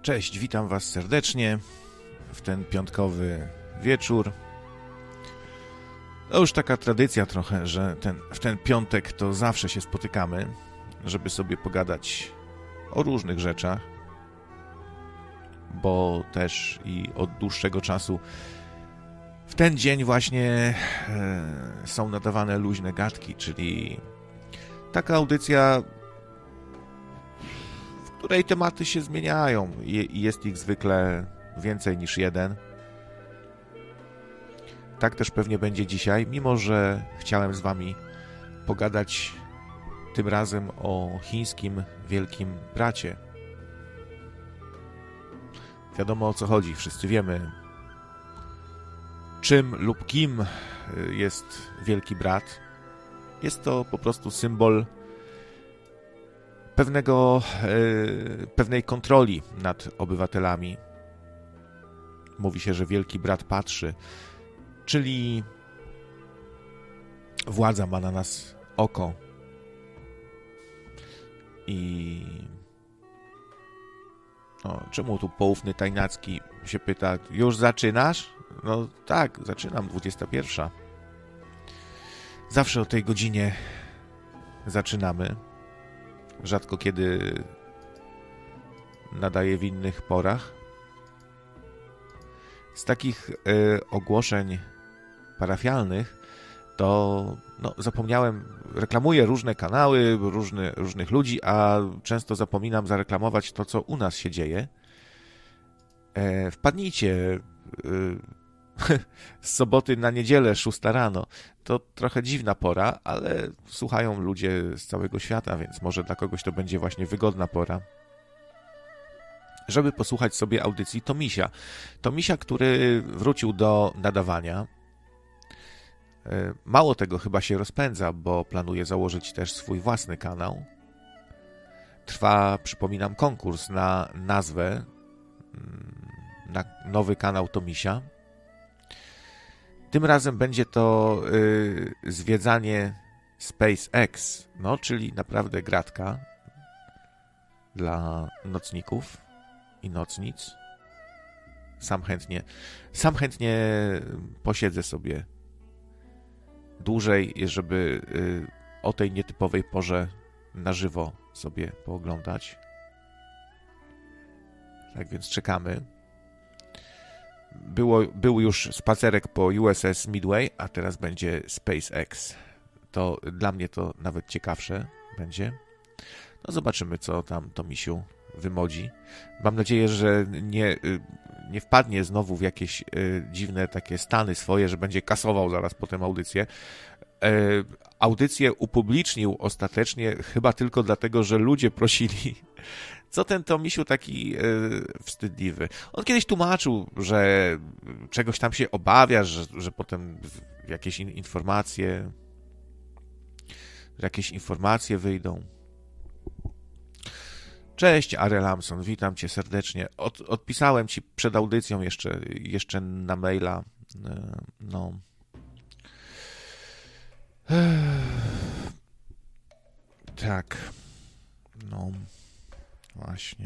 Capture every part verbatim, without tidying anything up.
Cześć, witam Was serdecznie w ten piątkowy wieczór. To już taka tradycja trochę, że ten, w ten piątek to zawsze się spotykamy, żeby sobie pogadać o różnych rzeczach, bo też i od dłuższego czasu w ten dzień właśnie e, są nadawane luźne gadki, czyli taka audycja, w której tematy się zmieniają i jest ich zwykle więcej niż jeden. Tak też pewnie będzie dzisiaj, mimo że chciałem z Wami pogadać tym razem o chińskim Wielkim Bracie. Wiadomo, o co chodzi, wszyscy wiemy, czym lub kim jest Wielki Brat. Jest to po prostu symbol pewnego, e, pewnej kontroli nad obywatelami. Mówi się, że Wielki Brat patrzy, czyli władza ma na nas oko. I no, czemu tu poufny Tajnacki się pyta, już zaczynasz? No tak, zaczynam, dwudziesta pierwsza. Zawsze o tej godzinie zaczynamy. Rzadko kiedy nadaję w innych porach. Z takich y, ogłoszeń parafialnych to no, zapomniałem, reklamuję różne kanały, różny, różnych ludzi, a często zapominam zareklamować to, co u nas się dzieje. E, wpadnijcie y, z soboty na niedzielę, szósta rano. To trochę dziwna pora, ale słuchają ludzie z całego świata, więc może dla kogoś to będzie właśnie wygodna pora, żeby posłuchać sobie audycji Tomisia. Tomisia, który wrócił do nadawania. Mało tego, chyba się rozpędza, bo planuje założyć też swój własny kanał. Trwa, przypominam, konkurs na nazwę, na nowy kanał Tomisia. Tym razem będzie to y, zwiedzanie SpaceX, no, czyli naprawdę gratka dla nocników i nocnic. Sam chętnie, sam chętnie posiedzę sobie dłużej, żeby y, o tej nietypowej porze na żywo sobie pooglądać. Tak więc czekamy. Było, był już spacerek po U S S Midway, a teraz będzie SpaceX. To dla mnie to nawet ciekawsze będzie. No zobaczymy, co tam Tomisiu wymodzi. Mam nadzieję, że nie, nie wpadnie znowu w jakieś dziwne takie stany swoje, że będzie kasował zaraz potem audycję. Audycję upublicznił ostatecznie chyba tylko dlatego, że ludzie prosili. Co ten Tomisiu taki yy, wstydliwy? On kiedyś tłumaczył, że czegoś tam się obawia, że, że potem jakieś in, informacje, że jakieś informacje wyjdą. Cześć, Ary Lamson, witam Cię serdecznie. Od, odpisałem Ci przed audycją jeszcze, jeszcze na maila. Yy, no. Tak. No. Właśnie.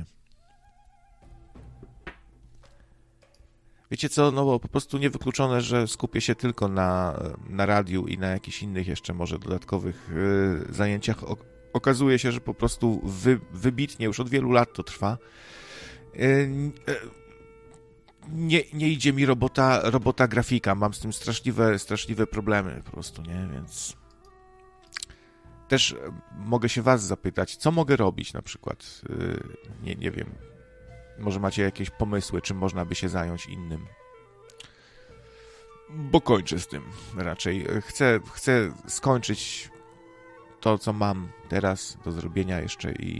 Wiecie co, no bo po prostu niewykluczone, że skupię się tylko na, na radiu i na jakichś innych jeszcze może dodatkowych yy, zajęciach. O, okazuje się, że po prostu wy, wybitnie już od wielu lat to trwa. Yy, yy, nie, nie idzie mi robota, robota grafika. Mam z tym straszliwe, straszliwe problemy po prostu, nie? Więc też mogę się Was zapytać, co mogę robić na przykład, nie, nie wiem, może macie jakieś pomysły, czym można by się zająć innym. Bo kończę z tym raczej. Chcę, chcę skończyć to, co mam teraz do zrobienia jeszcze i